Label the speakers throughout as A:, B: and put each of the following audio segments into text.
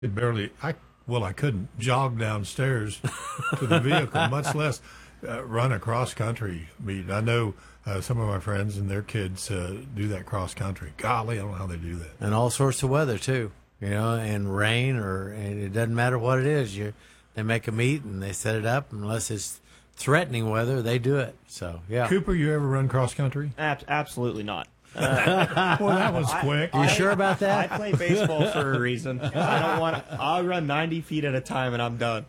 A: could barely. I couldn't jog downstairs to the vehicle, much less run a cross country meet. I know some of my friends and their kids do that cross country. Golly, I don't know how they do that.
B: And all sorts of weather too, and rain and it doesn't matter what it is. They make a meet and they set it up. Unless it's threatening weather, they do it. So yeah.
A: Cooper, you ever run cross country?
C: Absolutely not.
A: Well, that was quick.
B: You sure about that?
C: I play baseball for a reason. I'll run 90 feet at a time and I'm done.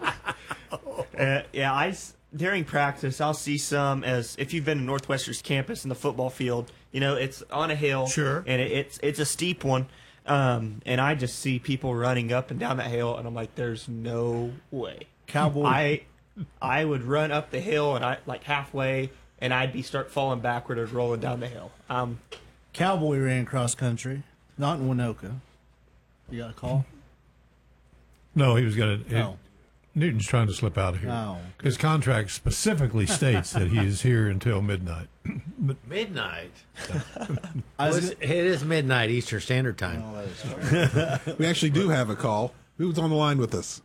C: During practice, I'll see some if you've been to Northwestern's campus in the football field, it's on a hill.
A: Sure.
C: And it's a steep one. And I just see people running up and down that hill, and I'm like, there's no way.
D: Cowboy.
C: I would run up the hill, and halfway, and I'd start falling backward or rolling down the hill.
D: Cowboy ran cross country, not in Winoka. You got a call?
A: No, he was going to.
D: No.
A: Newton's trying to slip out of here.
D: Oh.
A: His contract specifically states that he is here until midnight.
B: Midnight. It is midnight Eastern Standard Time.
E: We actually do have a call. Who's on the line with us?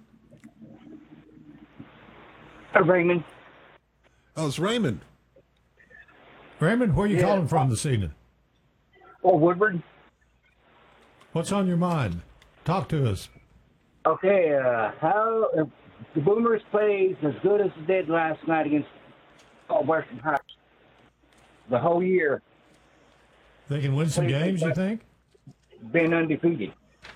F: Raymond.
E: Oh, it's Raymond.
A: Raymond, where are you calling from this evening?
F: Woodward.
A: What's on your mind? Talk to us.
F: Okay, how if the Boomers plays as good as they did last night against Western Heights the whole year?
A: They can win some games, you think?
F: Being undefeated.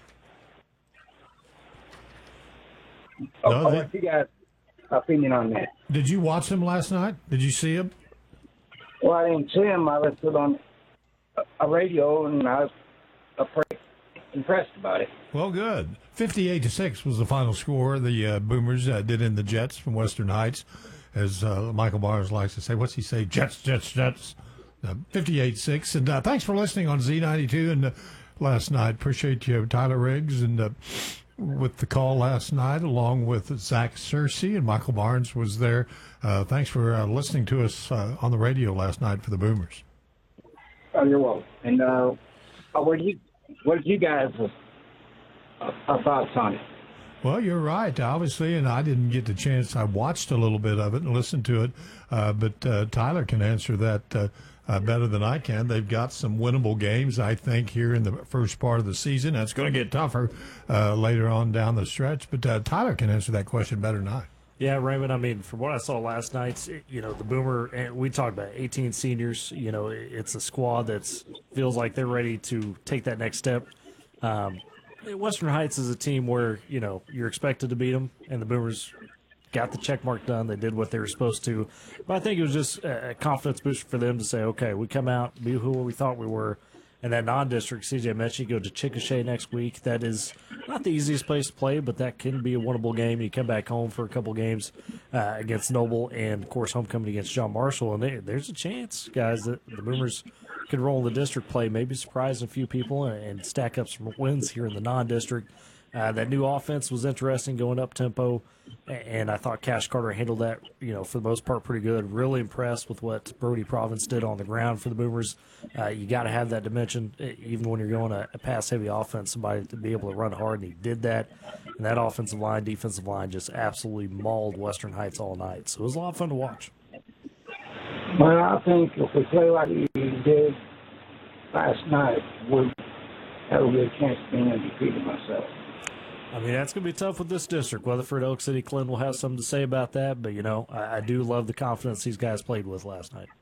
A: No,
F: What's you guys' opinion on that?
A: Did you watch them last night? Did you see them?
F: Well, I didn't see him. I listened on a radio, and I was pretty impressed about it.
A: Well, good. 58-6 was the final score. The Boomers did in the Jets from Western Heights, as Michael Barnes likes to say. What's he say? Jets, Jets, Jets. 58-6. And thanks for listening on Z92 and last night. Appreciate you, Tyler Riggs, and with the call last night, along with Zach Searcy, and Michael Barnes was there. Thanks for listening to us on the radio last night for the Boomers.
F: Oh, you're welcome. And what did you guys' thoughts on it?
A: Well, you're right, obviously, and I didn't get the chance. I watched a little bit of it and listened to it, but Tyler can answer that better than I can. They've got some winnable games, I think, here in the first part of the season. That's going to get tougher later on down the stretch, but Tyler can answer that question better than I.
G: Yeah, Raymond, I mean, from what I saw last night, the Boomer, and we talked about 18 seniors, it's a squad that feels like they're ready to take that next step. Western Heights is a team where, you're expected to beat them, and the Boomers got the check mark done. They did what they were supposed to. But I think it was just a confidence booster for them to say, okay, we come out, be who we thought we were. And that non-district, CJ mentioned, you go to Chickasha next week. That is not the easiest place to play, but that can be a winnable game. You come back home for a couple games against Noble and, of course, homecoming against John Marshall. And there's a chance, guys, that the Boomers could roll in the district play, maybe surprise a few people and stack up some wins here in the non-district. That new offense was interesting, going up tempo, and I thought Cash Carter handled that, for the most part pretty good. Really impressed with what Brody Province did on the ground for the Boomers. You got to have that dimension, even when you're going a pass-heavy offense, somebody to be able to run hard, and he did that. And that offensive line, defensive line just absolutely mauled Western Heights all night. So it was a lot of fun to watch.
F: Well, I think if we play like we did last night, we'll have a good chance of being undefeated myself.
G: I mean, that's going to be tough with this district. Weatherford, Oak City, Clinton will have something to say about that. But, I do love the confidence these guys played with last night.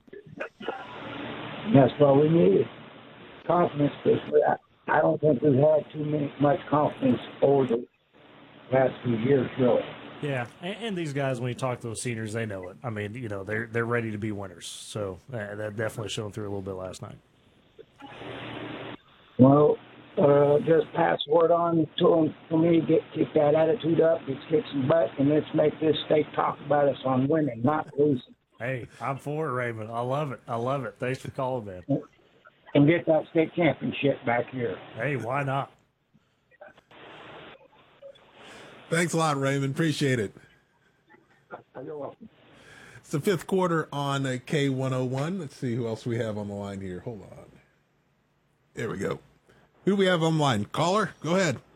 F: That's what we needed. Confidence. I don't think we've had much confidence over the last few years, really.
G: Yeah, and these guys, when you talk to those seniors, they know it. I mean, they're ready to be winners. So that definitely showed through a little bit last night.
F: Well, just pass word on to them for me to keep that attitude up. Let's kick some butt, and let's make this state talk about us on winning, not losing.
G: Hey, I'm for it, Raymond. I love it. Thanks for calling, man.
F: And get that state championship back here.
G: Hey, why not?
E: Thanks a lot, Raymond. Appreciate it.
F: You're welcome.
E: It's the fifth quarter on K101. Let's see who else we have on the line here. Hold on. There we go. Who do we have on the line? Caller, go ahead.